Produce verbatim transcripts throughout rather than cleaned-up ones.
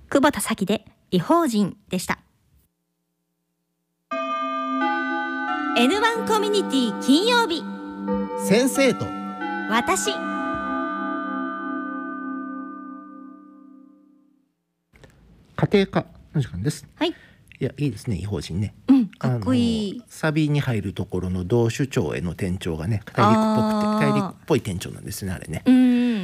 久保田早紀で異邦人でした。 エヌワン コミュニティ金曜日、 先生と私。 家庭科の時間です。 はい、 いや、いいですね、異邦人ね。 うん、かっこいい。 サビに入るところの同種徴への転調がね、大陸っぽくて大陸っぽい転調なんですね、あれね。 うん、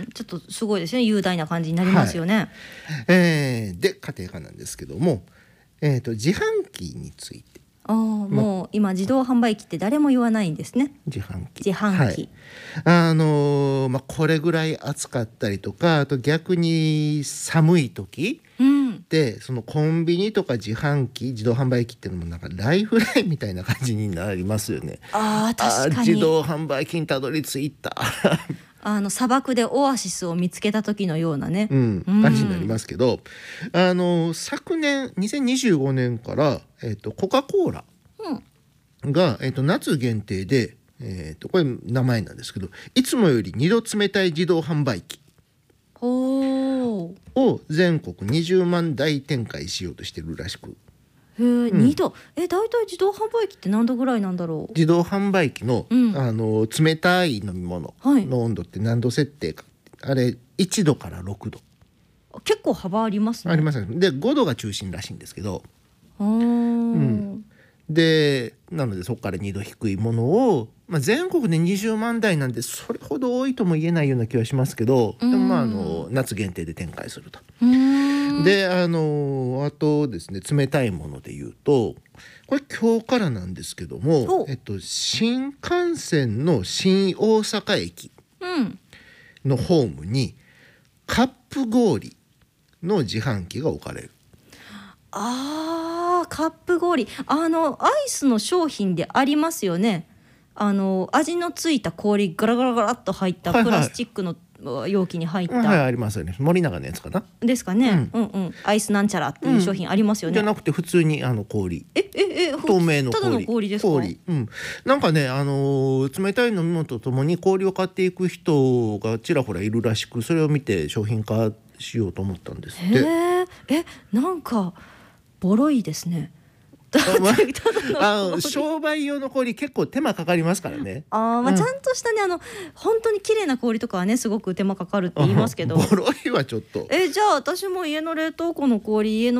ちょっとすごいですね、雄大な感じになりますよね。はい、 えー、で家庭科なんですけども、えーと、自販機について。 あ、もう今自動販売機って誰も言わないんですね。 自販機。 自販機。 はい、あのー、まあこれぐらい暑かったりとか、あと逆に寒い時。うん、でそのコンビニとか自販機、自動販売機っていうのもなんかライフラインみたいな感じになりますよね。 あ、確かに。 自動販売機にたどり着いたあの砂漠でオアシスを見つけた時のようなね、 うん、感じになりますけど、あの昨年にせんにじゅうごねんから、えーと、コカ・コーラが、えーと、夏限定で、えーと、これ名前なんですけど、いつもよりにど冷たい自動販売機を全国にじゅうまんだい展開しようとしてるらしく。 へー、うん、にど。え、だいたい自動販売機って何度ぐらいなんだろう。 自動販売機の、うん、あの冷たい飲み物の温度って何度設定か、はい、あれいちどからろくど。 結構幅ありますね。 ありますね。でごどが中心らしいんですけど、 あ、うん、 でなのでそこからにど低いものを、まあ、全国でにじゅうまんだいなんでそれほど多いとも言えないような気はしますけど、でもまああの夏限定で展開すると。であのあとですね、冷たいもので言うと、これ今日からなんですけども、えっと、新幹線の新大阪駅のホームにカップ氷の自販機が置かれる。 あー、カップ氷、あのアイスの商品でありますよね。あの味のついた氷ガラガラガラっと入ったプラスチックの容器に入った、 はいはい、ありますよね。森永のやつかなですかね、うん、うんうん、アイスなんちゃらっていう商品ありますよね、うん、 じゃなくて普通にあの氷、 えええ透明の氷、 ただの氷ですか。 氷、うん、なんかね、あのー、冷たい飲み物とともに氷を買っていく人がちらほらいるらしく、それを見て商品化しようと思ったんですって。 へー、え、なんかボロいですね。 あの商売用の氷結構手間かかりますからね。 あ、まあ、ちゃんとしたね、あの本当に綺麗な氷とかはねすごく手間かかるって言いますけど、 ボロいはちょっと。 え、じゃあ私も家の冷凍庫の氷、家の